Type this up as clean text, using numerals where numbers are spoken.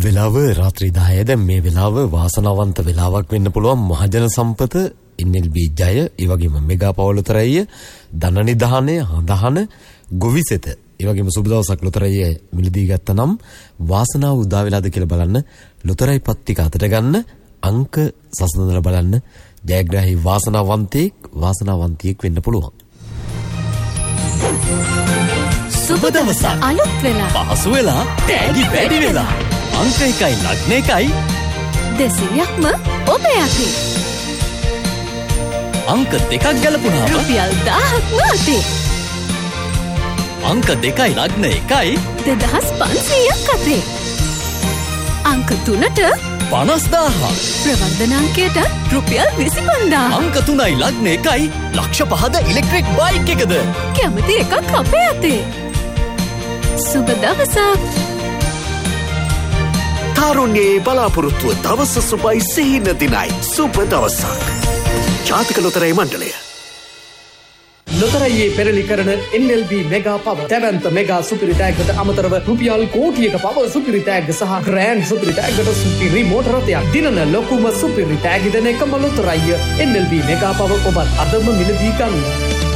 වෙලාව රාත්‍රී 10ද මේ වෙලාව වාසනාවන්ත වෙලාවක් වෙන්න පුළුවන් මහජන සම්පත NLB ජය ඒ වගේම මෙගා පවල් ලොතරැයිය ධන නිධානය හඳහන ගොවිසෙත ඒ වගේම සුබ දවසක් ලොතරැයිය මිලදී ගත්තනම් වාසනාව උදා වෙලාද කියලා බලන්න ලොතරැයි පත්තික අතට ගන්න අංක සසඳලා බලන්න ජයග්‍රාහී වාසනාවන්තියෙක් වෙන්න පුළුවන් සුබ දවසක් අලුත් වෙලා පහසු වෙලා තෑගි වැඩි වෙලා අංක 1යි ලග්න 1යි 200ක්ම ඔබ යටි අංක 2ක් ගැලපුණාම රුපියල් 1000ක්ම අතේ අංක 2යි ලග්න 1යි 2500ක් අතේ අංක 3ට 50000 ප්‍රවර්ධන අංකයට රුපියල් 25000 අංක 3යි ලග්න 1යි ලක්ෂ 5ද ඉලෙක්ට්‍රික් බයික් එකද කැමති එකක් අපේ අතේ සුබ දවසක් තරුණයේ බලාපොරොත්තුව දවස සුබයි සිහින දිනයි සුබ දවසක් ජාතික ලොතරැයි මණ්ඩලය ලොතරැයියේ පෙරලි කරන NLB මෙගා පව තැවැන්ත මෙගා සුපිරි ටැග්ගට අමතරව රුපියල් කෝටියක පව සුපිරි ටැග්ග සහ ග්‍රෑන්ඩ් සුපිරි ටැග්ගට සුපිරි මෝටර රථයක් දිනන ලොකුම සුපිරි ටැග් දෙන එකම ලොතරැයිය NLB මෙගා පව ඔබත් අදම මිලදී ගන්න